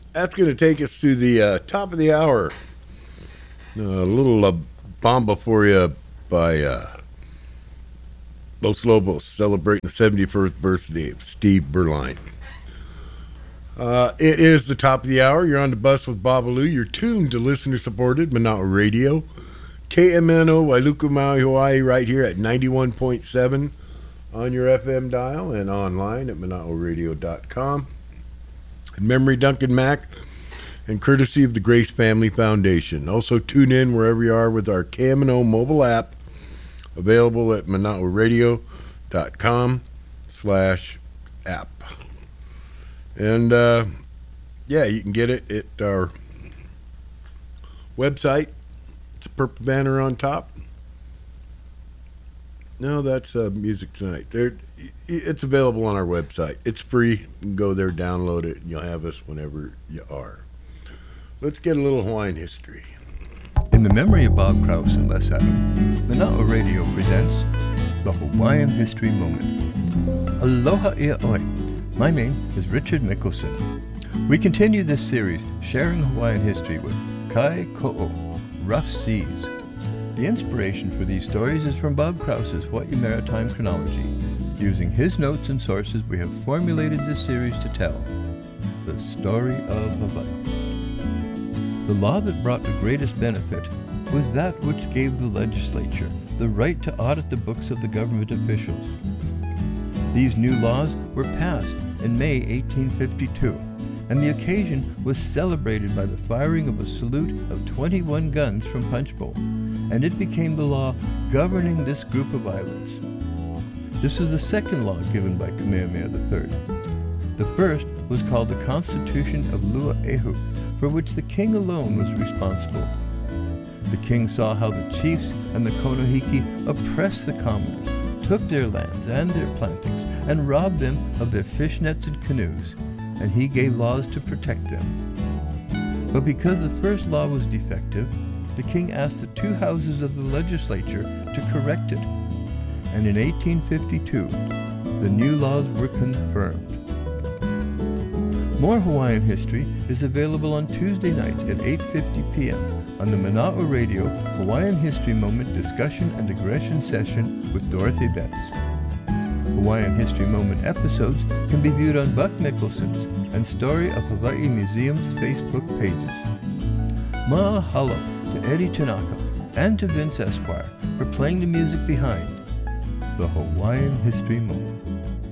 That's going to take us to the top of the hour. A little bomba for you by Los Lobos celebrating the 71st birthday of Steve Berline. It is the top of the hour. You're on the bus with Babalu. You're tuned to listener-supported Manawa Radio. KMNO, Wailuku, Maui, Hawaii, right here at 91.7 on your FM dial and online at manaoradio.com. And Memory Duncan Mac, and courtesy of the Grace Family Foundation. Also tune in wherever you are with our KMNO mobile app, available at manaoradio.com/app. And yeah, you can get it at our website. It's a purple banner on top. No, that's Music Tonight. It's available on our website. It's free. You can go there, download it, and you'll have us whenever you are. Let's get a little Hawaiian history. In the memory of Bob Krause and Les Adam, Manawa Radio presents the Hawaiian History Moment. Aloha ia oi. My name is Richard Mickelson. We continue this series sharing Hawaiian history with Kai Ko'o, Rough Seas. The inspiration for these stories is from Bob Krause's Hawaii Maritime Chronology. Using his notes and sources, we have formulated this series to tell the story of Hawaii. The law that brought the greatest benefit was that which gave the legislature the right to audit the books of the government officials. These new laws were passed in May 1852, and the occasion was celebrated by the firing of a salute of 21 guns from Punchbowl, and it became the law governing this group of islands. This was the second law given by Kamehameha III. The first was called the Constitution of Lua'ehu, for which the king alone was responsible. The king saw how the chiefs and the Konohiki oppressed the commoners, took their lands and their plantings, and robbed them of their fish nets and canoes, and he gave laws to protect them. But because the first law was defective, the king asked the two houses of the legislature to correct it, and in 1852, the new laws were confirmed. More Hawaiian history is available on Tuesday night at 8:50 p.m. on the Manawa Radio Hawaiian History Moment discussion and digression session with Dorothy Betts. Hawaiian History Moment episodes can be viewed on Buck Mickelson's and Story of Hawaii Museum's Facebook pages. Mahalo to Eddie Tanaka and to Vince Esquire for playing the music behind the Hawaiian History Moment.